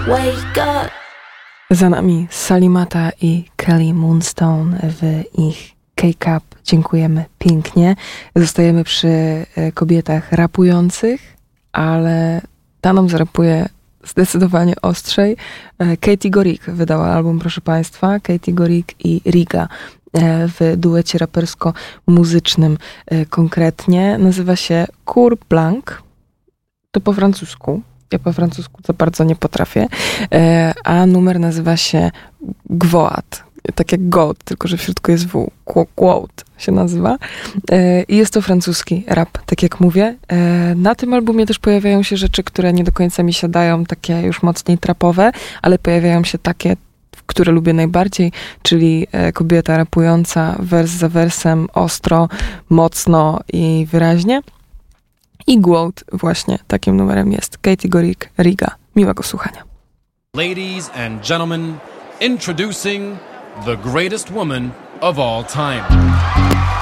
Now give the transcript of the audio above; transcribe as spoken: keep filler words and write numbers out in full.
wake up. Za nami Salimata i Kelly Moonstone w ich K-Cup. Dziękujemy pięknie. Zostajemy przy kobietach rapujących, ale ta nam zarapuje zdecydowanie ostrzej. Katy Gorik wydała album, proszę Państwa. Katy Gorik i Riga w duecie rapersko-muzycznym konkretnie. Nazywa się Cour Blanc. To po francusku. Ja po francusku za bardzo nie potrafię. A numer nazywa się Gwoat. Tak jak goat, tylko że w środku jest W. Quote się nazywa. I jest to francuski rap, tak jak mówię. Na tym albumie też pojawiają się rzeczy, które nie do końca mi siadają, takie już mocniej trapowe, ale pojawiają się takie, które lubię najbardziej, czyli kobieta rapująca wers za wersem, ostro, mocno i wyraźnie. I Quote właśnie takim numerem jest. Katy Gorik, Riga. Miłego słuchania. Ladies and gentlemen, introducing the greatest woman of all time.